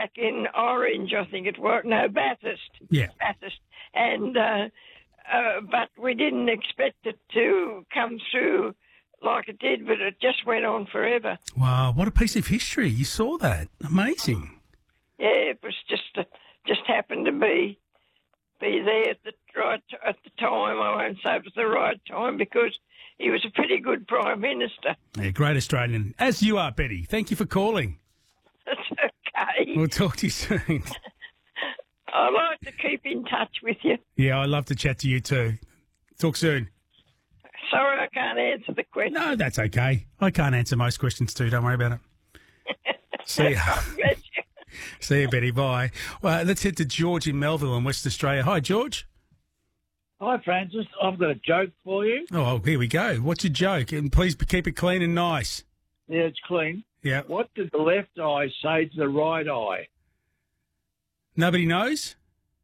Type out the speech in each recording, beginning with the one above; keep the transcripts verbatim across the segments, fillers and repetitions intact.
back in Orange, I think it was. No, Bathurst. Yeah. Bathurst. And, uh, uh, but we didn't expect it to come through like it did, but it just went on forever. Wow, what a piece of history. You saw that. Amazing. Yeah, it was just uh, just happened to be be there at the right at the time. I won't say it was the right time because he was a pretty good Prime Minister. Yeah, great Australian. As you are, Betty. Thank you for calling. That's okay. We'll talk to you soon. I like to keep in touch with you. Yeah, I love to chat to you too. Talk soon. Sorry I can't answer the question. No, that's okay. I can't answer most questions too. Don't worry about it. See ya. See you, Betty. Bye. Well, let's head to George in Melville in West Australia. Hi, George. Hi, Francis. I've got a joke for you. Oh, here we go. What's your joke? And please keep it clean and nice. Yeah, it's clean. Yeah. What did the left eye say to the right eye? Nobody knows?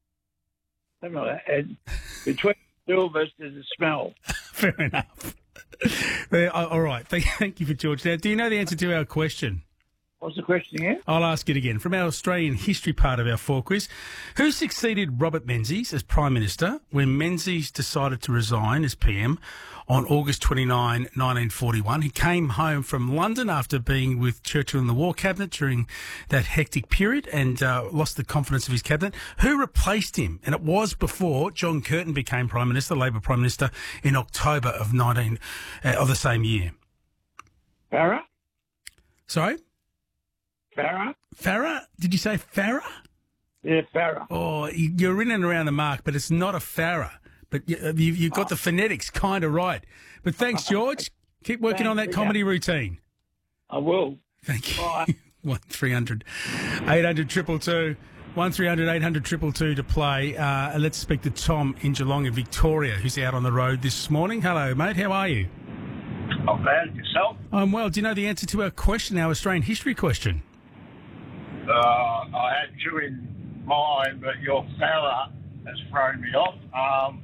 And between the two of us, there's a smell. Fair enough. All right. Thank you for George. Now, do you know the answer to our question? What's the question again? I'll ask it again. From our Australian history part of our four quiz, who succeeded Robert Menzies as Prime Minister when Menzies decided to resign as P M on August twenty-ninth, nineteen forty-one? He came home from London after being with Churchill in the War Cabinet during that hectic period and uh, lost the confidence of his cabinet. Who replaced him? And it was before John Curtin became Prime Minister, Labor Prime Minister, in October of nineteen uh, of the same year. Farah? Sorry? Farah? Farah? Did you say Farah? Yeah, Farah. Oh, you're in and around the mark, but it's not a Farah. But you, you, you've got the phonetics kind of right. But thanks, George. Keep working Thanks, on that comedy yeah. routine. I will. Thank you. Bye. one three hundred eight hundred two two two. one three hundred eight hundred two two two to play. Uh, let's speak to Tom in Geelong in Victoria, who's out on the road this morning. Hello, mate. How are you? Not bad. Yourself? I'm well. Do you know the answer to our question, our Australian history question? Uh, I had you in mind, but your Farah has thrown me off. Um,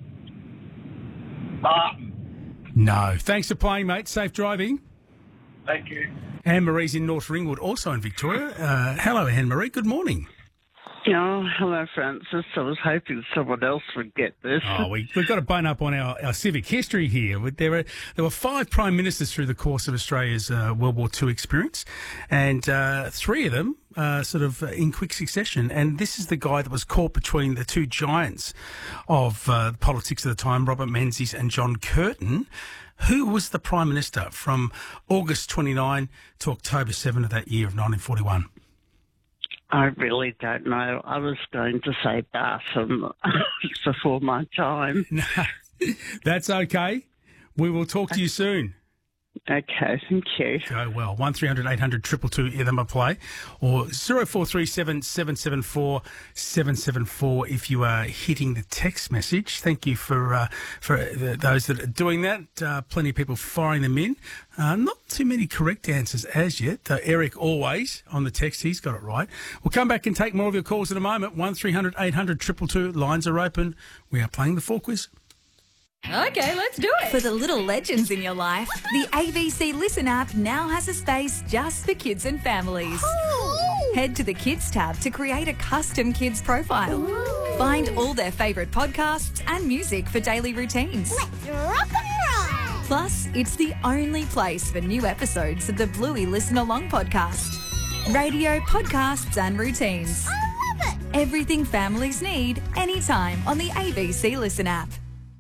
Martin. No. Thanks for playing, mate. Safe driving. Thank you. Anne-Marie's in North Ringwood, also in Victoria. Uh, hello, Anne-Marie. Good morning. Oh, hello, Francis. I was hoping someone else would get this. Oh, we, we've got to bone up on our, our civic history here. There were there were five prime ministers through the course of Australia's uh, World War Two experience, and uh, three of them uh, sort of in quick succession. And this is the guy that was caught between the two giants of uh, politics at the time, Robert Menzies and John Curtin. Who was the prime minister from August twenty-ninth to October seventh of that year of nineteen forty-one? I really don't know. I was going to say Barton before my time. No, that's okay. We will talk to you soon. Okay, thank you. Go well. one three hundred eight hundred two two two, hear them a play. Or zero four three seven seven seven four seven seven four if you are hitting the text message. Thank you for uh, for the, those that are doing that. Uh, plenty of people firing them in. Uh, not too many correct answers as yet. Uh, Eric always on the text, he's got it right. We'll come back and take more of your calls in a moment. one three hundred eight hundred two two two, lines are open. We are playing the four quiz. Okay, let's do it. For the little legends in your life, the A B C Listen app now has a space just for kids and families. Ooh. Head to the Kids tab to create a custom kids profile. Ooh. Find all their favourite podcasts and music for daily routines. Let's rock and roll. Plus, it's the only place for new episodes of the Bluey Listen Along podcast. Radio, podcasts and routines. I love it. Everything families need, anytime on the A B C Listen app.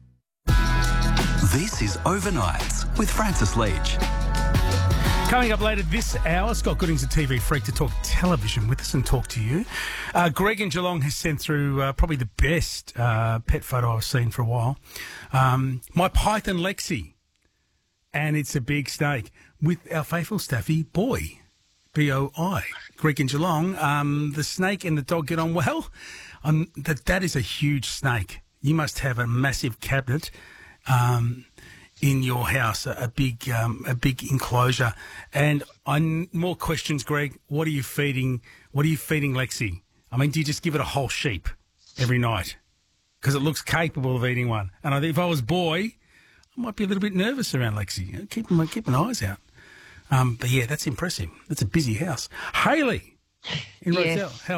This is Overnights with Francis Leach. Coming up later this hour, Scott Gooding's a T V freak to talk television with us and talk to you. Uh, Greg in Geelong has sent through uh, probably the best uh, pet photo I've seen for a while. Um, my python Lexi, and it's a big snake with our faithful staffy Boy, B O I. Greg in Geelong, um, the snake and the dog get on well. Um, that that is a huge snake. You must have a massive cabinet um, in your house, a, a big um, a big enclosure. And I more questions, Greg. What are you feeding? What are you feeding Lexi? I mean, do you just give it a whole sheep every night? Because it looks capable of eating one. And I think if I was Boy, I might be a little bit nervous around Lexi. Keep my keep my eyes out. Um, but yeah, that's impressive. That's a busy house. Haley in Yes. Roselle. How